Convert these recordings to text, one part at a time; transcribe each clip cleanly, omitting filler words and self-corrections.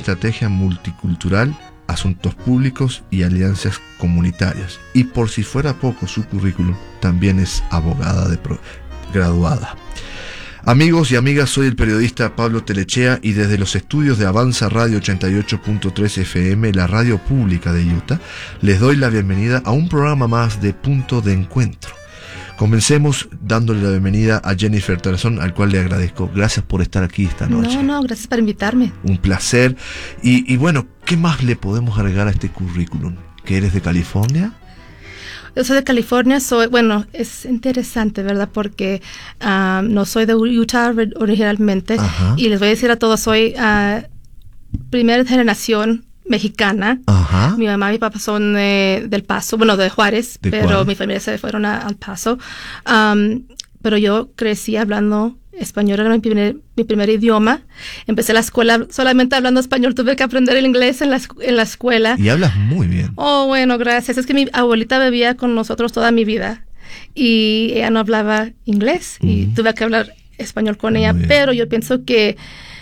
Estrategia Multicultural, Asuntos Públicos y Alianzas Comunitarias. Y por si fuera poco su currículum, también es abogada graduada. Amigos y amigas, soy el periodista Pablo Telechea y desde los estudios de Avanza Radio 88.3 FM, la radio pública de Utah, les doy la bienvenida a un programa más de Punto de Encuentro. Comencemos dándole la bienvenida a Jennifer Tarazón, al cual le agradezco. Gracias por estar aquí esta noche. No, gracias por invitarme. Un placer. Y bueno, ¿qué más le podemos agregar a este currículum? ¿Que eres de California? Yo soy de California, es interesante, ¿verdad? Porque no soy de Utah originalmente. Ajá. Y les voy a decir a todos, soy primera generación mexicana. Ajá. Mi mamá y mi papá son del Paso, de Juárez, pero mi familia se fueron al Paso. Pero yo crecí hablando español, era mi primer idioma. Empecé la escuela solamente hablando español, tuve que aprender el inglés en la escuela. Y hablas muy bien. Oh, bueno, gracias. Es que mi abuelita vivía con nosotros toda mi vida y ella no hablaba inglés y tuve que hablar español con ella, pero yo pienso que,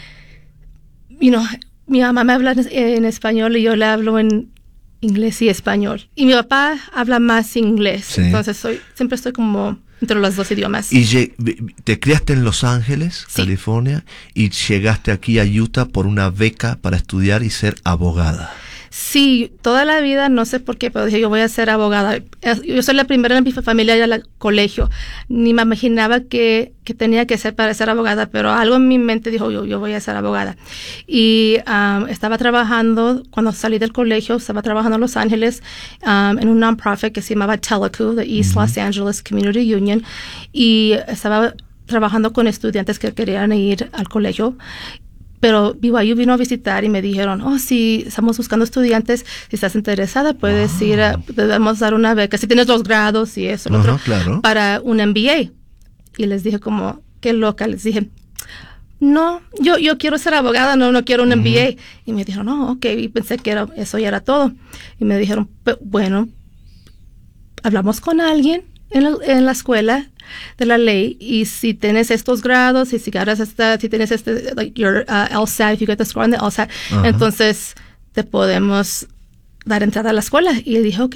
mi mamá me habla en español y yo le hablo en inglés y español. Y mi papá habla más inglés. Sí. Entonces siempre estoy como entre los dos idiomas. ¿Y te criaste en Los Ángeles, sí, California, y llegaste aquí a Utah por una beca para estudiar y ser abogada? Sí, toda la vida, no sé por qué, pero dije, yo voy a ser abogada. Yo soy la primera en mi familia ir al colegio. Ni me imaginaba que tenía que ser para ser abogada, pero algo en mi mente dijo, yo voy a ser abogada. Y estaba trabajando, cuando salí del colegio, estaba trabajando en Los Ángeles en un non-profit que se llamaba Telecu, the East Los Angeles Community Union, y estaba trabajando con estudiantes que querían ir al colegio. Pero BYU vino a visitar y me dijeron, sí, estamos buscando estudiantes, si estás interesada puedes ir, podemos dar una beca, si tienes 2 grados y eso, otro, claro, para un MBA. Y les dije como, qué loca, les dije, no, yo quiero ser abogada, no quiero un MBA. Y me dijeron, ok, y pensé que eso ya era todo. Y me dijeron, bueno, hablamos con alguien en la escuela de la ley, y si tienes estos grados, y si tienes your LSAT, if you get the score on the LSAT, entonces te podemos dar entrada a la escuela. Y le dije, ok,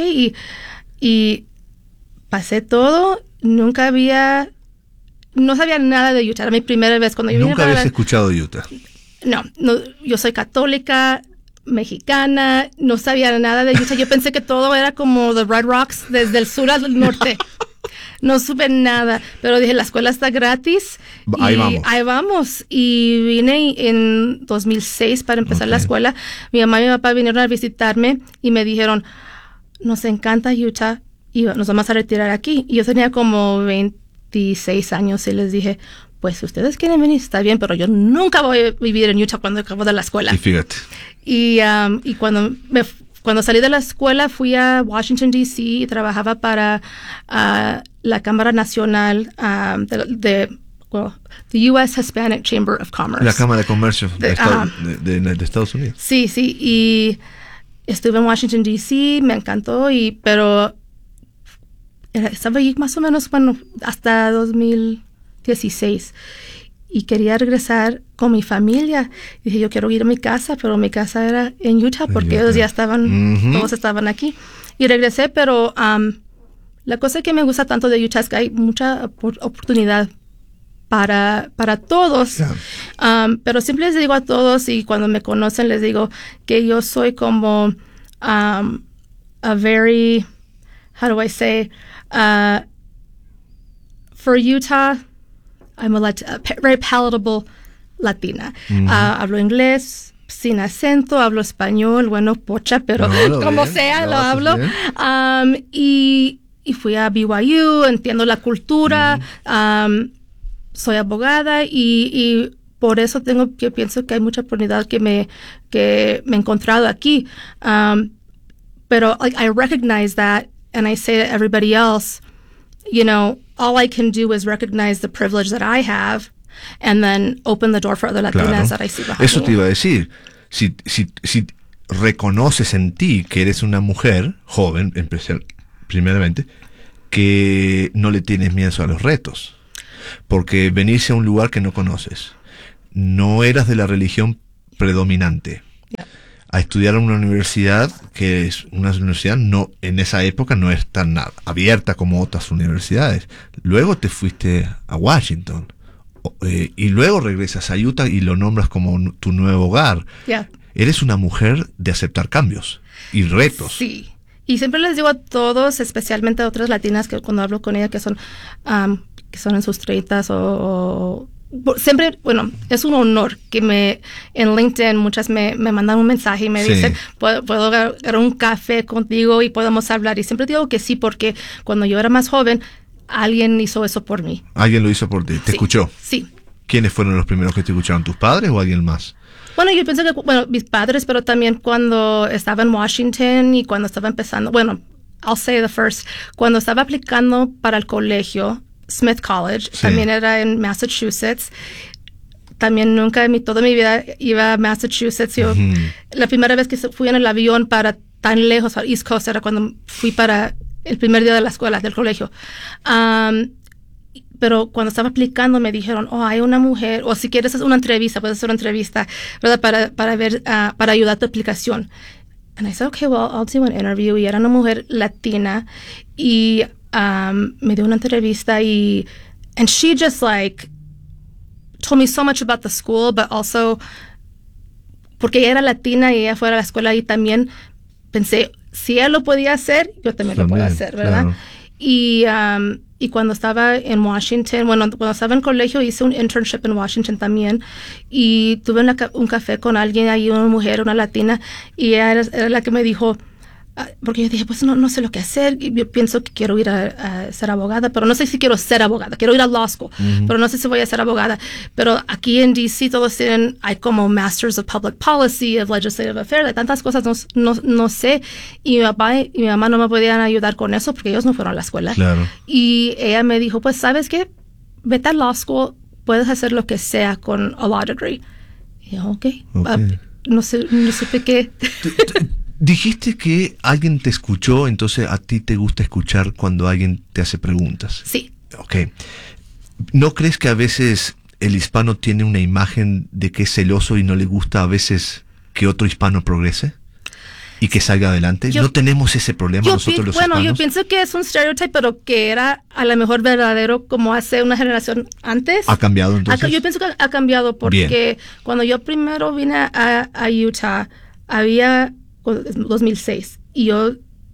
y pasé todo, no sabía nada de Utah, era mi primera vez cuando yo vine. ¿Nunca habías escuchado de Utah? No, yo soy católica, mexicana, no sabía nada de Utah. Yo pensé que todo era como the Red Rocks desde el sur al norte. No supe nada, pero dije, la escuela está gratis. Ahí vamos. Y vine en 2006 para empezar la escuela. Mi mamá y mi papá vinieron a visitarme y me dijeron, nos encanta Utah y nos vamos a retirar aquí. Y yo tenía como 26 años y les dije, pues si ustedes quieren venir, está bien, pero yo nunca voy a vivir en Utah cuando acabo de la escuela. Y fíjate. Y cuando salí de la escuela fui a Washington, D.C. y trabajaba para la Cámara Nacional the U.S. Hispanic Chamber of Commerce. La Cámara de Comercio de Estados Unidos. Sí, y estuve en Washington, D.C., me encantó, pero estaba ahí más o menos hasta 2016. Y quería regresar con mi familia. Dije, yo quiero ir a mi casa, pero mi casa era en Utah porque ellos ya estaban, todos estaban aquí. Y regresé, pero la cosa que me gusta tanto de Utah es que hay mucha oportunidad para todos. Yeah. Pero siempre les digo a todos, y cuando me conocen les digo que yo soy como a very, how do I say, for Utah, I'm a very palatable Latina. Hablo inglés sin acento, hablo español, pocha, pero como bien, sea, lo hablo. Y fui a BYU, entiendo la cultura, soy abogada y por eso yo pienso que hay mucha oportunidad que me he encontrado aquí. Pero I recognize that, and I say to everybody else, all I can do is recognize the privilege that I have and then open the door for other Latinas that I see behind me. Eso te iba a decir. Si reconoces en ti que eres una mujer joven, primeramente, que no le tienes miedo a los retos. Porque venirse a un lugar que no conoces. No eras de la religión predominante. Yeah. a estudiar en una universidad que es una universidad no en esa época no es tan abierta como otras universidades. Luego te fuiste a Washington y luego regresas a Utah y lo nombras como tu nuevo hogar. Yeah. Eres una mujer de aceptar cambios y retos. Sí. Y siempre les digo a todos, especialmente a otras latinas que cuando hablo con ellas que son en sus 30s o siempre, bueno, es un honor que en LinkedIn muchas me mandan un mensaje y me dicen, ¿puedo agarrar un café contigo y podemos hablar? Y siempre digo que sí, porque cuando yo era más joven, alguien hizo eso por mí. Alguien lo hizo por ti, ¿te escuchó? Sí. ¿Quiénes fueron los primeros que te escucharon? ¿Tus padres o alguien más? Bueno, yo pienso que, mis padres, pero también cuando estaba en Washington y cuando estaba empezando, I'll say the first, cuando estaba aplicando para el colegio, Smith College, también era en Massachusetts. También nunca toda mi vida iba a Massachusetts. Yo, la primera vez que fui en el avión para tan lejos, al East Coast, era cuando fui para el primer día de la escuela, del colegio. Pero cuando estaba aplicando me dijeron, hay una mujer, o si quieres hacer una entrevista, puedes hacer una entrevista, ¿verdad? Para ayudar a tu aplicación. And I said, okay, well, I'll do an interview. Y era una mujer latina y me dio una entrevista and she just told me so much about the school, but also porque ella era latina y ella fue a la escuela y también pensé, si ella lo podía hacer, yo también lo puedo hacer, ¿verdad? Claro. Y cuando estaba en Washington, cuando estaba en colegio hice un internship en Washington también y tuve un café con alguien ahí, una mujer, una latina, y ella era la que me dijo, porque yo dije, pues no sé lo que hacer, yo pienso que quiero ir a ser abogada, pero no sé si quiero ser abogada, quiero ir a law school, pero no sé si voy a ser abogada. Pero aquí en DC todos hay como Masters of Public Policy, of Legislative Affairs, hay tantas cosas, no sé, y mi papá y mi mamá no me podían ayudar con eso porque ellos no fueron a la escuela. Claro. Y ella me dijo, pues, ¿sabes qué? Vete a law school, puedes hacer lo que sea con a law degree. Y yo, okay. No supe qué... Dijiste que alguien te escuchó, entonces a ti te gusta escuchar cuando alguien te hace preguntas. Sí. Ok. ¿No crees que a veces el hispano tiene una imagen de que es celoso y no le gusta a veces que otro hispano progrese y que salga adelante? ¿No tenemos ese problema nosotros los hispanos? Yo pienso que es un stereotype, pero que era a lo mejor verdadero como hace una generación antes. ¿Ha cambiado entonces? Yo pienso que ha cambiado porque cuando yo primero vine a Utah, había... 2006 y yo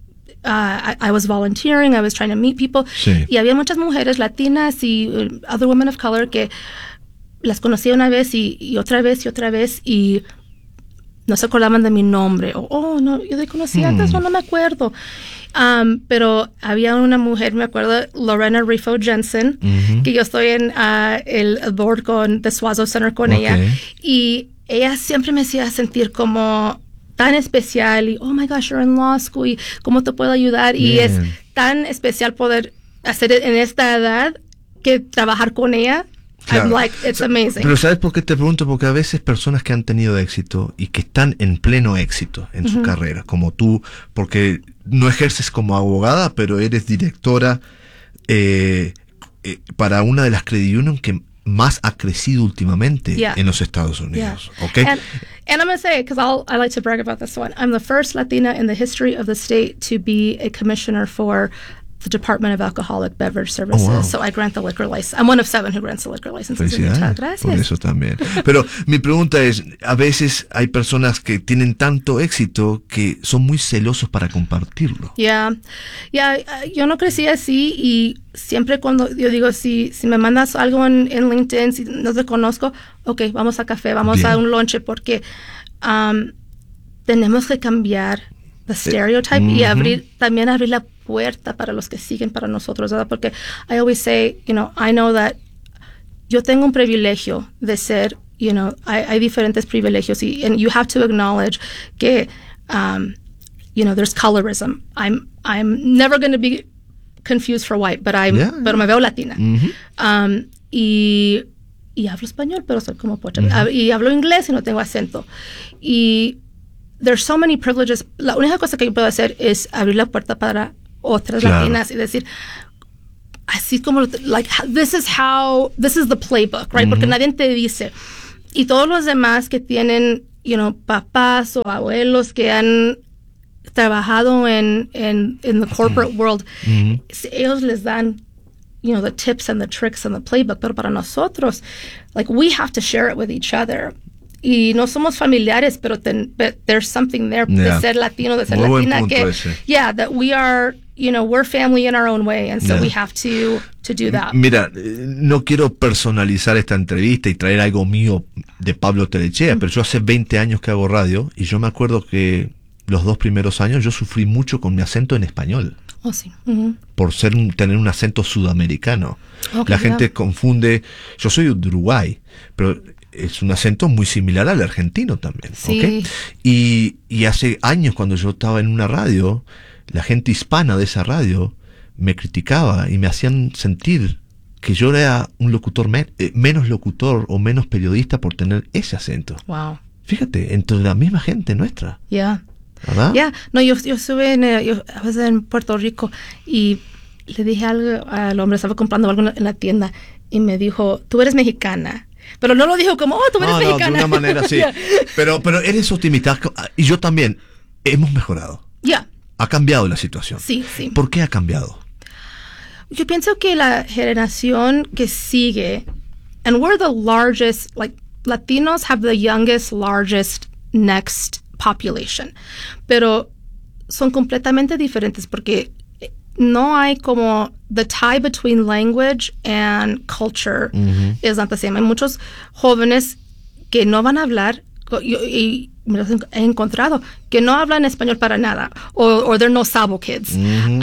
I was volunteering, I was trying to meet people y había muchas mujeres latinas y other women of color que las conocía una vez y otra vez y otra vez y no se acordaban de mi nombre no, yo te conocí antes, no me acuerdo. Pero había una mujer, me acuerdo, Lorena Rifo Jensen, que yo estoy en el board con The Suazo Center con ella y ella siempre me hacía sentir como tan especial y oh my gosh, you're in law school y cómo te puedo ayudar y es tan especial poder hacer en esta edad que trabajar con ella. Claro. I'm like, it's amazing. Pero ¿sabes por qué te pregunto? Porque a veces personas que han tenido éxito y que están en pleno éxito en su carrera, como tú, porque no ejerces como abogada, pero eres directora para una de las credit union que más ha crecido últimamente en los Estados Unidos. Okay? And I'm going to say, because I like to brag about this one, I'm the first Latina in the history of the state to be a commissioner for the Department of Alcoholic Beverage Services. Oh, wow. So I grant the liquor license. I'm one of 7 who grants the liquor licenses in Utah. Gracias. Por eso también. Pero mi pregunta es, a veces hay personas que tienen tanto éxito que son muy celosos para compartirlo. Yo no crecí así y siempre cuando yo digo, si me mandas algo en LinkedIn, si no te conozco, okay, vamos a café, vamos a un lunch, porque tenemos que cambiar the stereotype y abrir la puerta para los que siguen para nosotros, ¿verdad? Porque I always say, I know that yo tengo un privilegio de ser, hay diferentes privilegios and you have to acknowledge que, there's colorism. I'm never going to be confused for white, but pero me veo latina. Y hablo español, pero soy como pocha. Y hablo inglés y no tengo acento. Y there's so many privileges. La única cosa que yo puedo hacer es abrir la puerta para otras latinas y decir, así como, this is the playbook, right? Porque nadie te dice. Y todos los demás que tienen papás o abuelos que han trabajado en the corporate world, ellos les dan the tips and the tricks and the playbook, pero para nosotros, like, we have to share it with each other. Y no somos familiares, pero but there's something there de ser latino, de ser muy latina, buen punto que ese. that we are, we're family in our own way, and so we have to do that. Mira, no quiero personalizar esta entrevista y traer algo mío de Pablo Telechea, pero yo hace 20 años que hago radio y yo me acuerdo que los 2 primeros años yo sufrí mucho con mi acento en español. Oh, sí. Por tener un acento sudamericano. Okay, la gente confunde, yo soy de Uruguay, pero es un acento muy similar al argentino también. Sí. ¿Okay? Y hace años cuando yo estaba en una radio, la gente hispana de esa radio me criticaba y me hacían sentir que yo era un locutor menos locutor o menos periodista por tener ese acento. Wow. Fíjate, entre la misma gente nuestra. Yeah. ¿Verdad? No, yo estuve en Puerto Rico y le dije algo al hombre, estaba comprando algo en la tienda y me dijo, tú eres mexicana. Pero no lo dijo como, tú eres mexicana. No, de una manera sí. Yeah. Pero eres optimista y yo también. Hemos mejorado. Yeah. Ha cambiado la situación. Sí. ¿Por qué ha cambiado? Yo pienso que la generación que sigue, and we're the largest, like, Latinos have the largest next population, pero son completamente diferentes porque no hay como the tie between language and culture is not the same. Hay muchos jóvenes que no van a hablar y me los he encontrado que no hablan español para nada or they're no sabo kids.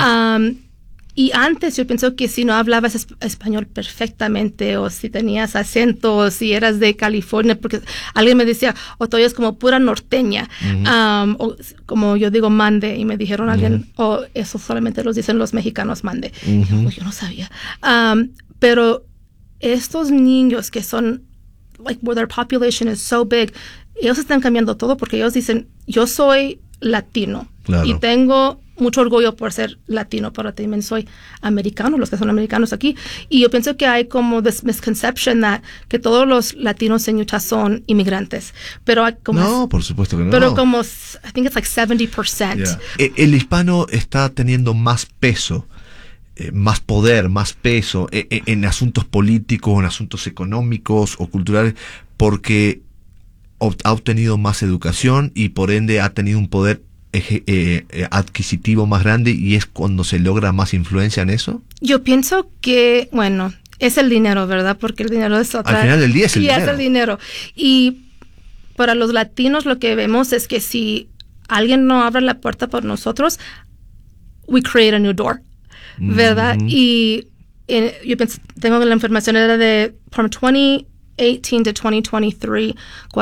Y antes yo pienso que si no hablabas español perfectamente o si tenías acento o si eras de California, porque alguien me decía, tú eres como pura norteña, o como yo digo mande, y me dijeron alguien, eso solamente los dicen los mexicanos mande. Yo no sabía. Pero estos niños que son, like, where their population is so big, ellos están cambiando todo porque ellos dicen, yo soy latino. Claro. Y tengo mucho orgullo por ser latino, pero también soy americano, los que son americanos aquí. Y yo pienso que hay como this misconception que todos los latinos en Utah son inmigrantes. Pero no, por supuesto que no. Pero como, I think it's like 70%. Yeah. El hispano está teniendo más peso, más poder, más peso en asuntos políticos, en asuntos económicos o culturales, porque ha obtenido más educación y por ende ha tenido un poder adquisitivo más grande, y es cuando se logra más influencia en eso. Yo pienso que, bueno, es el dinero, ¿verdad? Porque el dinero es otra. Al final del día es el dinero. Es el dinero. Y para los latinos lo que vemos es que si alguien no abre la puerta por nosotros, we create a new door, ¿verdad? Y yo tengo la información era de from 2018 to 2023,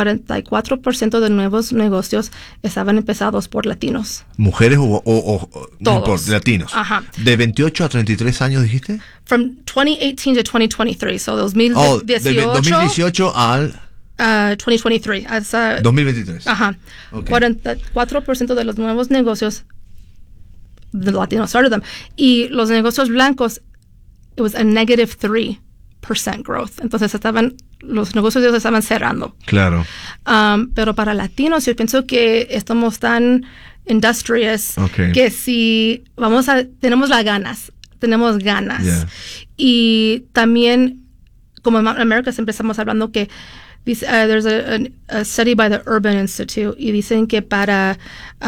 44% de nuevos negocios estaban empezados por latinos. ¿Mujeres o no, por latinos? Ajá. ¿De 28 a 33 años dijiste? From 2018 to 2023, so 2018. De 2018 al 2023. 2023. Ajá. Okay. 44% de los nuevos negocios de latinos started them. Y los negocios blancos, it was a negative 3% growth. Entonces los negocios de ellos estaban cerrando. Claro. Pero para latinos yo pienso que estamos tan industrious que si tenemos ganas. Yeah. Y también, como en América siempre estamos hablando que there's a study by the Urban Institute y dicen que para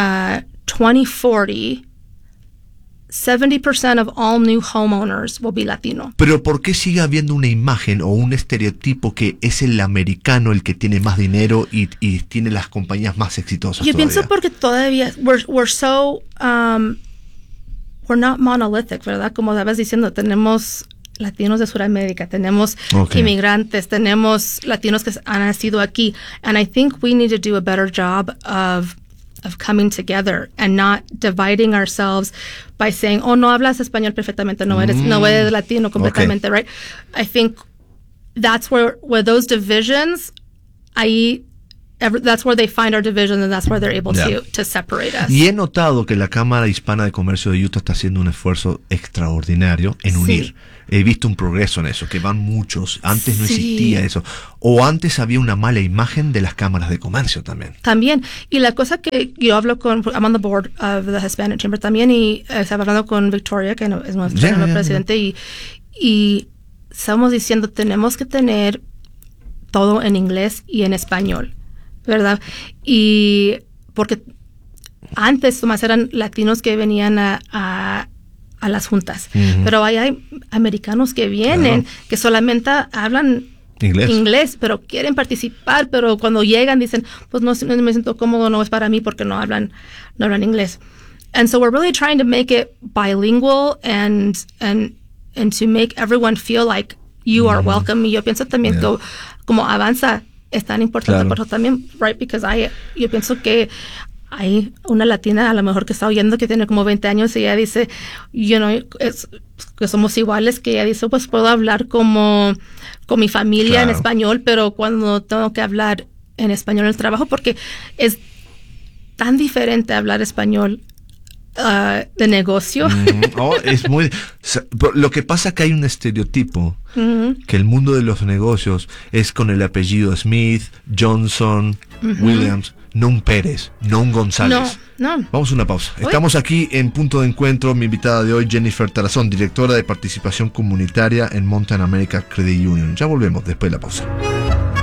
2040 70% of all new homeowners will be Latino. Pero ¿por qué sigue habiendo una imagen o un estereotipo que es el americano el que tiene más dinero y tiene las compañías más exitosas? Yo pienso porque todavía we're so we're not monolithic, ¿verdad? Como estabas diciendo, tenemos latinos de Sudamérica, tenemos inmigrantes, tenemos latinos que han nacido aquí, and I think we need to do a better job of coming together and not dividing ourselves by saying, no hablas español perfectamente, no eres latino completamente, right? I think that's where those divisions, ahí that's where they find our division, and that's where they're able Yeah. to separate us. Y he notado que la Cámara Hispana de Comercio de Utah está haciendo un esfuerzo extraordinario en unir. He visto un progreso en eso, que van muchos. Antes no Sí. existía eso. O antes había una mala imagen de las cámaras de comercio también. También, y la cosa que yo hablo I'm on the board of the Hispanic Chamber también, y estaba hablando con Victoria, que es nuestra presidente, y estamos diciendo, tenemos que tener todo en inglés y en español, ¿verdad? Y porque antes más eran latinos que venían a las juntas, pero hay americanos que vienen, que solamente hablan inglés, pero quieren participar, pero cuando llegan dicen, pues no me siento cómodo, no es para mí porque no hablan inglés. And so we're really trying to make it bilingual and to make everyone feel like you are welcome. Y yo pienso también que como avanza es tan importante, pero también, right, because yo pienso que hay una latina a lo mejor que está oyendo que tiene como 20 años y ella dice, que somos iguales, que ella dice, pues puedo hablar con mi familia en español, pero cuando tengo que hablar en español en el trabajo, porque es tan diferente hablar español de negocio. Es muy. Lo que pasa es que hay un estereotipo que el mundo de los negocios es con el apellido Smith, Johnson, Williams, no un Pérez, no un González. No. Vamos a una pausa. Estamos aquí en Punto de Encuentro. Mi invitada de hoy, Jennifer Tarazón, directora de participación comunitaria en Mountain America Credit Union. Ya volvemos después de la pausa.